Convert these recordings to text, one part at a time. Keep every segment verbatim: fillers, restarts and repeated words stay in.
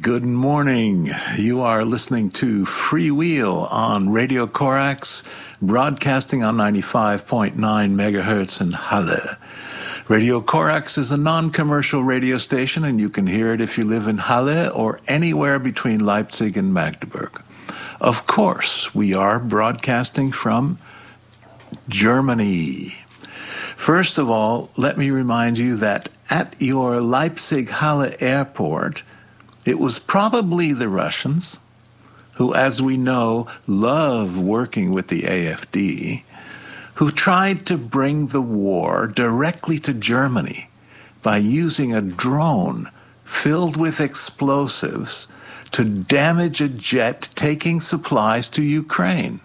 Good morning. You are listening to Freewheel on Radio Corax, broadcasting on ninety-five point nine megahertz in Halle. Radio Corax is a non-commercial radio station, and you can hear it if you live in Halle or anywhere between Leipzig and Magdeburg. Of course, we are broadcasting from Germany. First of all, let me remind you that at your Leipzig-Halle airport, it was probably the Russians, who, as we know, love working with the A F D, who tried to bring the war directly to Germany by using a drone filled with explosives to damage a jet taking supplies to Ukraine.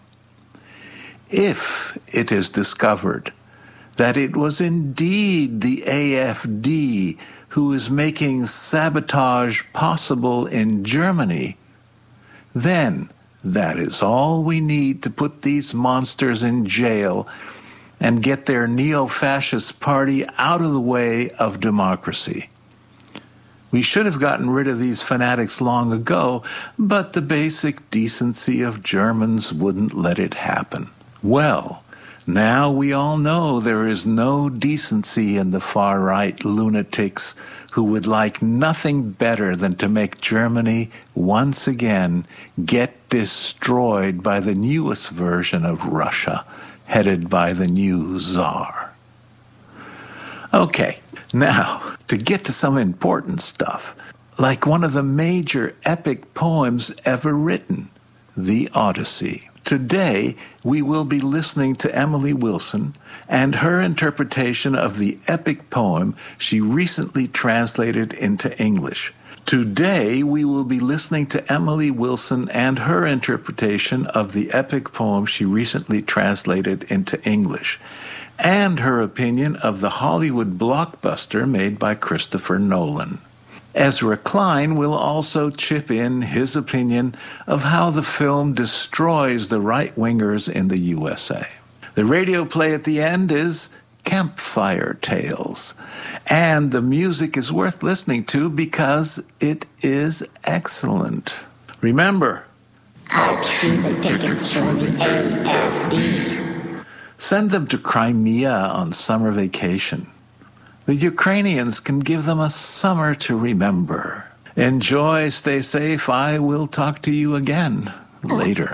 If it is discovered that it was indeed the A F D who is making sabotage possible in Germany, then that is all we need to put these monsters in jail and get their neo-fascist party out of the way of democracy. We should have gotten rid of these fanatics long ago, but the basic decency of Germans wouldn't let it happen. Well, now we all know there is no decency in the far-right lunatics who would like nothing better than to make Germany once again get destroyed by the newest version of Russia, headed by the new Tsar. Okay, now, to get to some important stuff, like one of the major epic poems ever written, the Odyssey. Today, we will be listening to Emily Wilson and her interpretation of the epic poem she recently translated into English. Today, we will be listening to Emily Wilson and her interpretation of the epic poem she recently translated into English, and her opinion of the Hollywood blockbuster made by Christopher Nolan. Ezra Klein will also chip in his opinion of how the film destroys the right-wingers in the U S A. The radio play at the end is Campfire Tales, and the music is worth listening to because it is excellent. Remember, I'll treat the tickets for the A F D. Send them to Crimea on summer vacation. The Ukrainians can give them a summer to remember. Enjoy, stay safe. I will talk to you again later.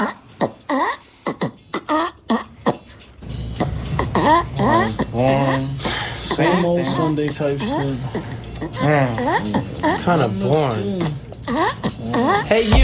I was born. Same old Sunday type shit. Man, kind of boring. Hey, you.